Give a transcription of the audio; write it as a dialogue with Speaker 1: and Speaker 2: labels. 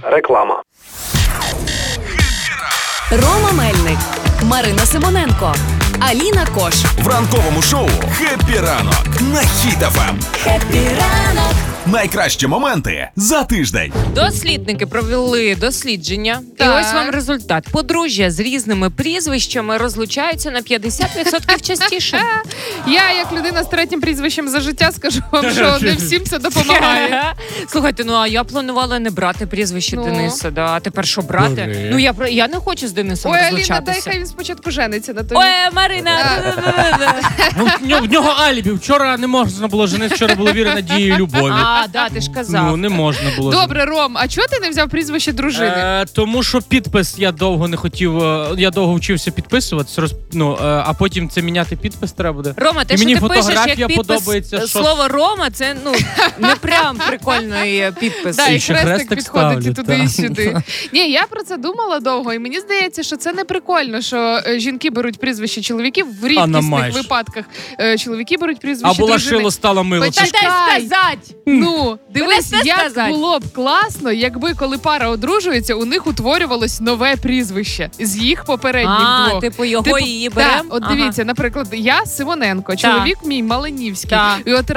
Speaker 1: Реклама.
Speaker 2: Рома Мельник, Марина Симоненко, Аліна Кош.
Speaker 3: В ранковому шоу «Хеппі ранок» на Хіт FM.
Speaker 2: Хеппі ранок!
Speaker 3: Найкращі моменти за тиждень.
Speaker 4: Дослідники провели дослідження.
Speaker 5: Так.
Speaker 4: І ось вам результат. Подружжя з різними прізвищами розлучаються на 50% частіше.
Speaker 5: Я, як людина з третім прізвищем за життя, скажу вам, що не всім це допомагає.
Speaker 4: Слухайте, ну а я планувала не брати прізвище
Speaker 5: Ну.
Speaker 4: Дениса, да. А тепер що брати?
Speaker 6: Бери.
Speaker 4: Ну я не хочу з Денисом
Speaker 5: Ой, Аліна, дай
Speaker 4: розлучатися.
Speaker 5: хай він спочатку жениться на тобі.
Speaker 4: Ой, Марина!
Speaker 6: Ну, в нього алібі. Вчора не можна було женити, вчора було віра, надії і любові.
Speaker 4: А, да, ти ж казав.
Speaker 6: Ну, не можна було.
Speaker 5: Добре, Ром, а чого ти не взяв прізвище дружини?
Speaker 6: Тому що підпис я довго не хотів, я довго вчився підписуватися, а потім це міняти підпис треба буде.
Speaker 4: Рома, те,
Speaker 6: І
Speaker 4: що
Speaker 6: мені
Speaker 4: ти пишеш,
Speaker 6: фотографія
Speaker 4: як підпис,
Speaker 6: подобається, що-
Speaker 4: слово Рома, це, не прям прикольний підпис.
Speaker 5: Да,
Speaker 6: І
Speaker 5: і
Speaker 6: ще
Speaker 5: хрестик
Speaker 6: хрестик
Speaker 5: підходить і
Speaker 6: ставлю,
Speaker 5: туди, і
Speaker 6: так.
Speaker 5: сюди. Ні, я про це думала довго, і мені здається, що це не прикольно, що жінки беруть прізвище чоловіків, в рідкісних
Speaker 6: майже.
Speaker 5: випадках чоловіки беруть прізвище
Speaker 6: А була
Speaker 5: дружини.
Speaker 6: шило, стало мило.
Speaker 5: Ой,
Speaker 6: Це ж-
Speaker 4: Дай сказати!
Speaker 5: Ну, дивись,
Speaker 4: Мене
Speaker 5: як
Speaker 4: сказати.
Speaker 5: було б класно, якби коли пара одружується, у них утворювалось нове прізвище з їх попередніх двох.
Speaker 4: Типу його і її
Speaker 5: Да,
Speaker 4: беремо?
Speaker 5: от дивіться, наприклад, я Симоненко, чоловік мій Малинівський.
Speaker 4: Так.
Speaker 5: І от